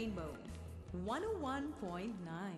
Rainbow 101.9.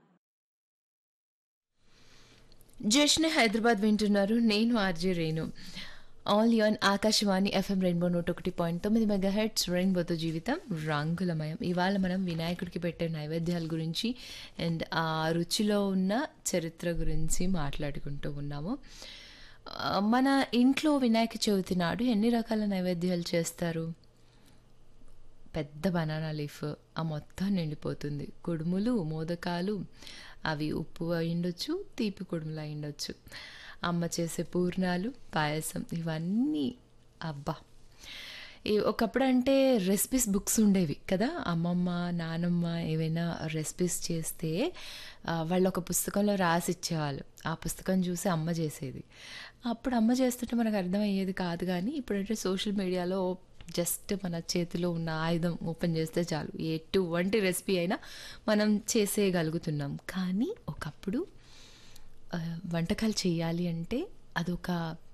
జశ్న్ Hyderabad వింటున్నారు. నేను RJ Renu. All on Akashvani FM rainbow 101.9 megahertz. రెయిన్బోతో జీవితం రంగులమయం. ఇవాళ మనం వినాయకుడికి పెట్టే నైవేద్యాల గురించి అండ్ ఆ రుచిలో ఉన్న చరిత్ర గురించి మాట్లాడుకుంటూ ఉన్నాము. మన ఇంట్లో వినాయక చవితి నాడు ఎన్ని రకాల నైవేద్యాలు చేస్తారు? పెద్ద బనానా లీఫ్ ఆ మొత్తం నిండిపోతుంది. కుడుములు, మోదకాలు, అవి ఉప్పు అయిండొచ్చు, తీపి కుడుములు అయిండొచ్చు. అమ్మ చేసే పూర్ణాలు, పాయసం, ఇవన్నీ అబ్బా! ఒకప్పుడు అంటే రెసిపీస్ బుక్స్ ఉండేవి కదా. అమ్మమ్మ, నానమ్మ ఏవైనా రెసిపీస్ చేస్తే వాళ్ళు ఒక పుస్తకంలో రాసి ఇచ్చేవాళ్ళు. ఆ పుస్తకం చూసి అమ్మ చేసేది. అప్పుడు అమ్మ చేస్తుంటే మనకు అర్థమయ్యేది కాదు. కానీ ఇప్పుడంటే సోషల్ మీడియాలో జస్ట్ మన చేతిలో ఉన్న ఆయుధం ఓపెన్ చేస్తే చాలు, ఎటువంటి రెసిపీ అయినా మనం చేసేయగలుగుతున్నాం. కానీ ఒకప్పుడు వంటకాలు చేయాలి అంటే అదొక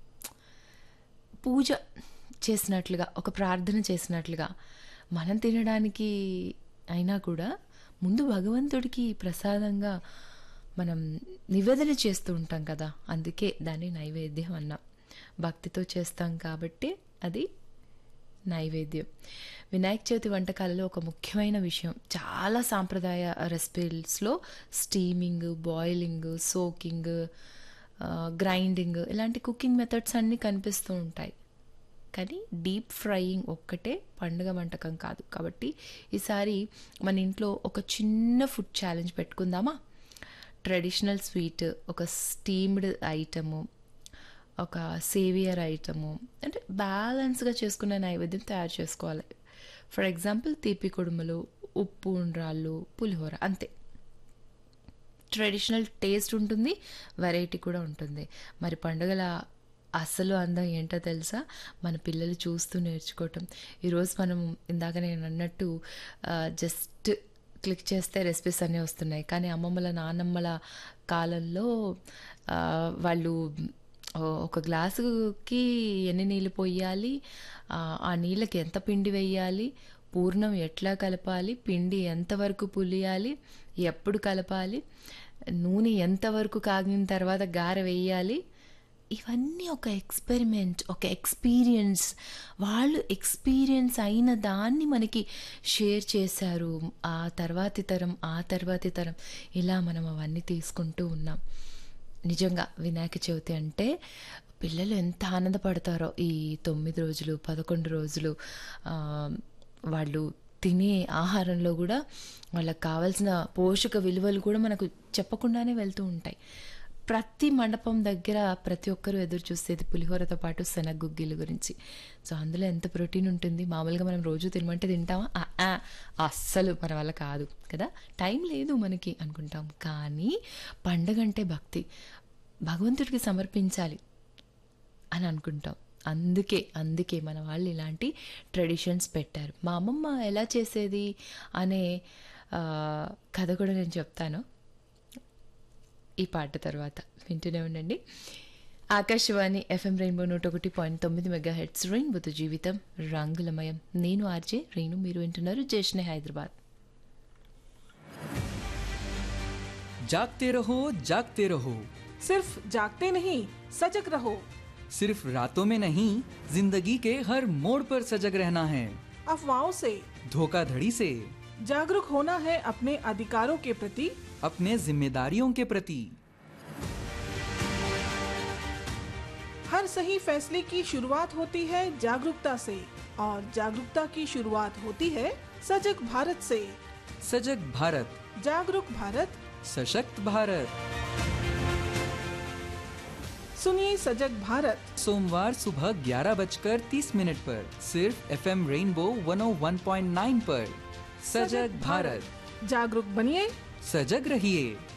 పూజ చేసినట్లుగా, ఒక ప్రార్థన చేసినట్లుగా. మనం తినడానికి అయినా కూడా ముందు భగవంతుడికి ప్రసాదంగా మనం నివేదన చేస్తూ ఉంటాం కదా. అందుకే దాన్ని నైవేద్యం అన్నాం. భక్తితో చేస్తాం కాబట్టి అది నైవేద్యం. వినాయక చవితి వంటకాలలో ఒక ముఖ్యమైన విషయం, చాలా సాంప్రదాయ రెసిపీస్లో స్టీమింగ్, బాయిలింగ్, సోకింగ్, గ్రైండింగ్ ఇలాంటి కుకింగ్ మెథడ్స్ అన్నీ కనిపిస్తూ ఉంటాయి. కానీ డీప్ ఫ్రైయింగ్ ఒక్కటే పండుగ వంటకం కాదు. కాబట్టి ఈసారి మన ఇంట్లో ఒక చిన్న ఫుడ్ ఛాలెంజ్ పెట్టుకుందామా? ట్రెడిషనల్ స్వీట్, ఒక స్టీమ్డ్ ఐటము, ఒక సేవియర్ ఐటము, అంటే బ్యాలెన్స్గా చేసుకునే నైవేద్యం తయారు చేసుకోవాలి. ఫర్ ఎగ్జాంపుల్ తీపి కుడుములు, ఉప్పు ఉండ్రాళ్ళు, పులిహోర, అంతే. ట్రెడిషనల్ టేస్ట్ ఉంటుంది, వెరైటీ కూడా ఉంటుంది. మరి పండుగల అసలు అందం ఏంటో తెలుసా? మన పిల్లలు చూస్తూ నేర్చుకోవటం. ఈరోజు మనం ఇందాక నేను అన్నట్టు జస్ట్ క్లిక్ చేస్తే రెసిపీస్ అన్నీ వస్తున్నాయి. కానీ అమ్మమ్మల, నాన్నమ్మల కాలంలో వాళ్ళు ఒక గ్లాసుకి ఎన్ని నీళ్ళు పోయాలి, ఆ నీళ్ళకి ఎంత పిండి వేయాలి, పూర్ణం ఎట్లా కలపాలి, పిండి ఎంతవరకు పులియాలి, ఎప్పుడు కలపాలి, నూనె ఎంతవరకు కాగిన తర్వాత గారె వేయాలి, ఇవన్నీ ఒక ఎక్స్పెరిమెంట్, ఒక ఎక్స్పీరియన్స్. వాళ్ళు ఎక్స్పీరియన్స్ అయిన దాన్ని మనకి షేర్ చేశారు. ఆ తర్వాతి తరం ఇలా మనం అవన్నీ తీసుకుంటూ ఉన్నాం. నిజంగా వినాయక చవితి అంటే పిల్లలు ఎంత ఆనందపడతారో. ఈ 9 రోజులు, 11 రోజులు వాళ్ళు తినే ఆహారంలో కూడా వాళ్ళకి కావాల్సిన పోషక విలువలు కూడా మనకు చెప్పకుండానే వెళ్తూ ఉంటాయి. ప్రతి మండపం దగ్గర ప్రతి ఒక్కరూ ఎదురు చూసేది పులిహోరతో పాటు శనగగుగ్గిల గురించి. సో అందులో ఎంత ప్రోటీన్ ఉంటుంది. మామూలుగా మనం రోజు తినమంటే తింటామా? అస్సలు మన వల్ల కాదు కదా, టైం లేదు మనకి అనుకుంటాం. కానీ పండగ అంటే భక్తి, భగవంతుడికి సమర్పించాలి అని అనుకుంటాం. అందుకే మన వాళ్ళు ఇలాంటి ట్రెడిషన్స్ పెట్టారు. మా అమ్మమ్మ ఎలా చేసేది అనే కథ కూడా నేను చెప్తాను ఈ పాట తర్వాత. వింటూనే ఉండండి. Akashvani FM rainbow 101.9 megahertz. రెయిన్బోతో జీవితం రంగులమయం. నేను ఆర్జే రేణు, మీరు వింటున్నారు జశ్న్ హైదరాబాద్. जागते रहो जागते रहो, सिर्फ जागते नहीं सजग रहो। सिर्फ रातों में नहीं, जिंदगी के हर मोड़ पर सजग रहना है। अफवाहों से, धोखाधड़ी से जागरूक होना है अपने अधिकारों के प्रति, अपने जिम्मेदारियों के प्रति। हर सही फैसले की शुरुआत होती है जागरूकता से, और जागरूकता की शुरुआत होती है सजग भारत से। सजग भारत, जागरूक भारत, सशक्त भारत। सुनिए सजग भारत सोमवार सुबह 11:30 पर सिर्फ एफएम रेनबो 101.9 पर। सजग भारत, जागरूक बनिए, सजग रहिए।